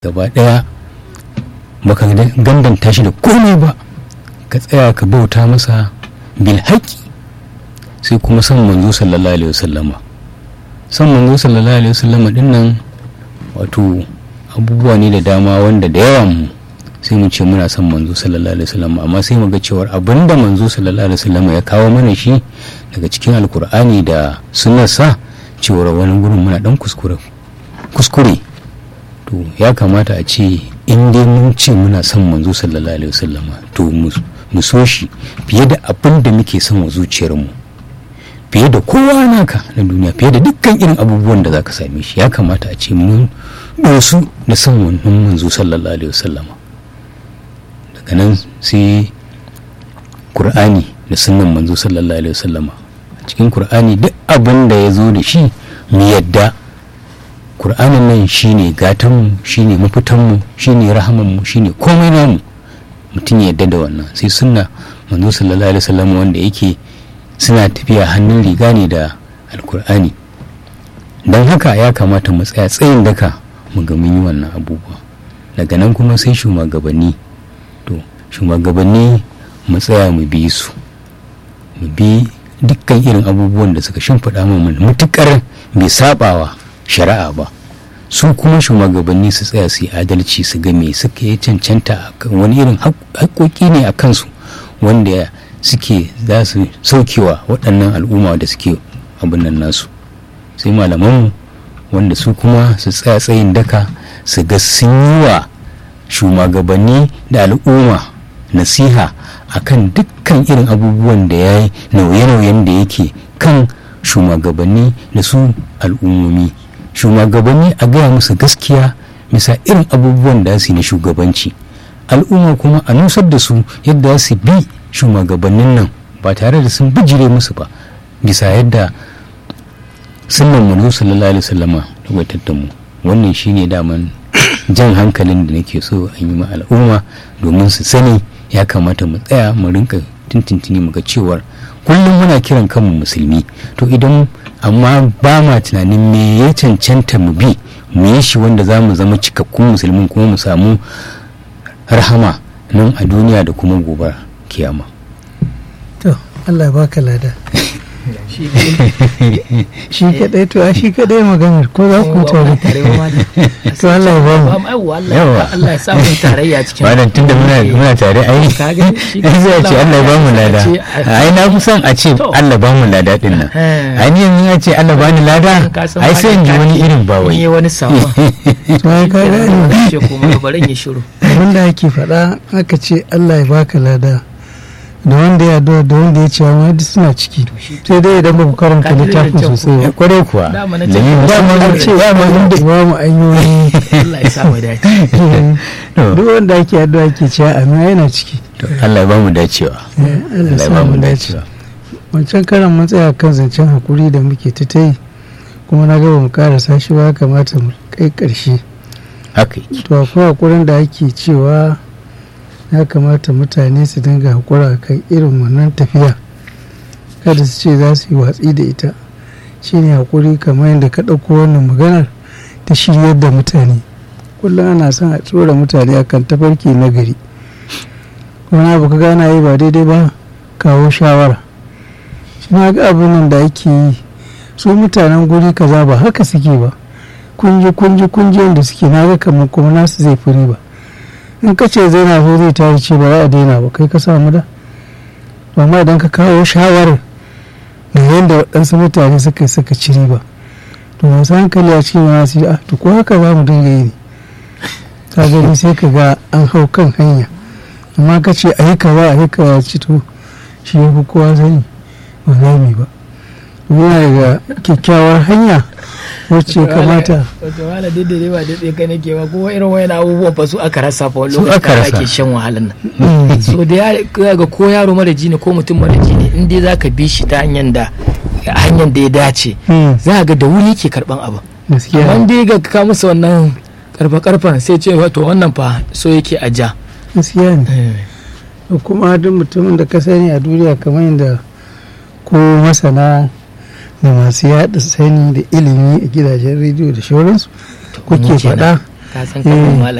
gaba daya baka gandanta shi da komai ba, ka tsaya ka bauta masa bil haƙi. sai kuma san manzo sallallahu alaihi wasallama. san manzo sallallahu alaihi wasallama din nan wato abubuwa ne da dama wanda da yawan mu sai mu ce muna son manzo sallallahu alaihi wasallama, amma sai mu ga cewar abinda manzo sallallahu alaihi wasallama ya kawo mana shi daga cikin alkur'ani da sunnarsa, cewar wani gurin muna dan kuskure. To ya kamata a ce in dai mun ce muna son manzo sallallahu alaihi wasallama, to mu so shi fiye da abin da muke son wa zuciyarmu, fiye da kowa naka na duniya, fiye da dukkan irin abubuwan da zaka same shi. Ya kamata a ce mun dosu da son wannan manzo sallallahu alaihi wasallama. Daga nan sai Qur'ani da sunnan manzo sallallahu alaihi wasallama. A cikin Qur'ani duk abin da ya zo da shi mu yadda Kur'anin nan shine gatanmu, shine mafitanmu, shine rahamanmu, shine komai namu. Mutum ya yadda da wannan. Sai sunna manzo sallallahu alaihi wasallam wanda yake suna tafiya hannun riga ne da alkur'ani. Don haka ya kamata mu tsaya tsayin daka mu ga mun yi wannan abubuwa. Daga nan kuma sai shugabanni. To shugabanni mu tsaya mu bi su, mu bi dukkan irin abubuwan da suka shimfiɗa mu mutukar bai sabawa shari'a ba. Su kuma shugabanni su tsaya su yi adalci, su ga me suka yi cancanta, wani irin haƙoƙi ne a kansu wanda suke za su saukewa waɗannan al'umma da suke abin nan nasu. Sai malamanmu wanda su kuma su tsaya tsayin daka su ga sun yi wa shugabanni da al'umma nasiha akan dukkan irin abubuwan da ya yi, nauye-nauyen da yake kan shugabanni da su al'ummomi. Shugabanni a gaya musu gaskiya bisa irin abubuwan da su yi na shugabanci, al'umma kuma a nusar da su yadda su bi shugabannin nan ba tare da sun bijire musu ba, bisa yadda sunnan manzo sallallahu alaihi wasallama tabbatar da mu. Wannan shine daman jan hankalin da nake so an yi ma al'umma domin su sani ya kamata mu tsaya mu rinka tintintini mu ga cewar kullum muna kiran kanmu musulmi, to idan amma ba ma tunanin me ya cancanta mu bi mu yi shi wanda za mu zama cikakkun musulmin kuma mu samu rahama nan a duniya da kuma gobe kiyama. To Allah ya baka lada. Shi kadai to shi kadai maganar ko za ku tare to Allah ya ba mu Allah ya sa mu tarayya cikin wannan tunda muna tare ai zai ce Allah ya ba mu lada. Ai na fi son a ce Allah ba mu lada din nan. Ai ni yanzu ya ce Allah ba ni lada ai sai in ji wani irin ba wai wani sama to ai ka ga ce kuma barin ya shiru. abinda ake faɗa aka ce Allah ya baka lada da wanda ya addu'a da wanda ya ce amma duk suna ciki, sai dai idan ba ku karanta littafin sosai ya kware kuwa dama ce ya ma inda imamu ayyuni Allah ya sa mu dace. duk wanda ake addu'a ke cewa amma yana ciki. to Allah ya ba mu dacewa. Allah ya ba mu dacewa. Wancan karan mun tsaya kan zancen hakuri da muke ta yi kuma na ga ba mu karasa shi ba, kamata mu kai karshe. haka to akwai hakurin da ake cewa ya kamata mutane su dinga haƙura kan irin wannan tafiya, kada su ce za su yi watsi da ita. shine haƙuri kamar yadda ka ɗauko wannan maganar ta shiryar da mutane. kullum ana son a tsora mutane akan tafarki na gari, wani abu ka gana yi ba daidai ba kawo shawara. shi na ga abin nan da ake yi, su mutanen guri kaza ba haka suke ba, kunji yadda suke, na ga kamar kuma nasu zai fi riba. in ka ce zai na so zai tayi ce ba za a daina ba, kai ka samu da. amma idan ka kawo shawarar da yadda waɗansu mutane suka ci riba, to masu hankali a cikin yana su to ko haka za mu dinga yi ne, ta gani sai ka ga an hau kan hanya. amma ka ce a yi kaza ci to shi ya fi kowa sani ba za mu yi ba. yana daga kyakkyawar hanya wacce kamata wato wala daidai ba daidai ka nake ba, kuma irin wayan abubuwan fa su aka rasa fa wani lokaci ake shan wahalan nan. so da ya ga ko yaro mara ji ne ko mutum mara ji ne, in dai zaka bi shi ta hanyar da ya dace za ga da wuri ke karban abu. amma dai ga ka musu wannan karfa sai ce wato wannan fa so yake a ja. gaskiya ne. kuma duk mutumin da ka sani a duniya kamar yadda ko masana da masu yaɗa sani da ilimi a gidajen rediyo da shauransu kuke faɗa, ka san kamar malam